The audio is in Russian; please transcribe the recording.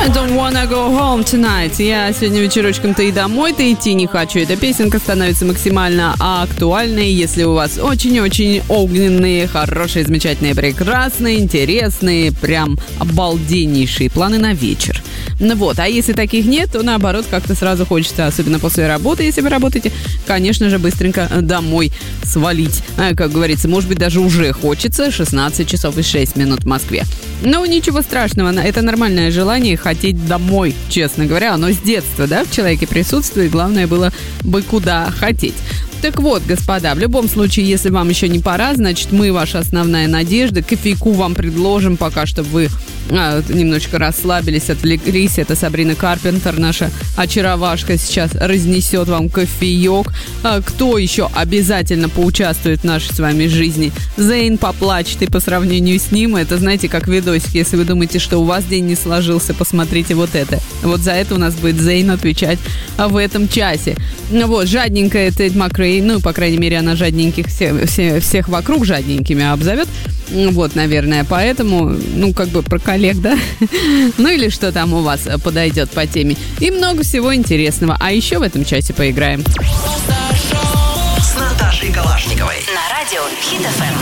I don't wanna go home tonight. Я сегодня вечерочком-то и домой-то идти не хочу. Эта песенка становится максимально актуальной, если у вас очень-очень огненные, хорошие, замечательные, прекрасные, интересные, прям обалденнейшие планы на вечер. Ну вот, а если таких нет, то наоборот, как-то сразу хочется, особенно после работы, если вы работаете, конечно же, быстренько домой свалить. Как говорится, может быть, даже уже хочется. 16 часов и 6 минут в Москве. Но ничего страшного, это нормальное желание хотеть домой, честно говоря. Оно с детства, да, в человеке присутствует, главное было бы куда хотеть. Так вот, господа, в любом случае, если вам еще не пора, значит, мы ваша основная надежда. Кофейку вам предложим пока, чтобы вы немножечко расслабились, отвлеклись. Это Сабрина Карпентер, наша очаровашка, сейчас разнесет вам кофеек. Кто еще обязательно поучаствует в нашей с вами жизни? Зейн поплачет, и по сравнению с ним, это, знаете, как видосик. Если вы думаете, что у вас день не сложился, посмотрите вот это. Вот за это у нас будет Зейн отвечать в этом часе. Вот, жадненькая Тед Макрей, ну, по крайней мере, она жадненьких всех вокруг жадненькими обзовет. Вот, наверное, поэтому, ну, как бы про коллег, да? Ну, или что там у вас подойдет по теме. И много всего интересного. А еще в этом часе поиграем. С Наташей Калашниковой. На радио Хит FM.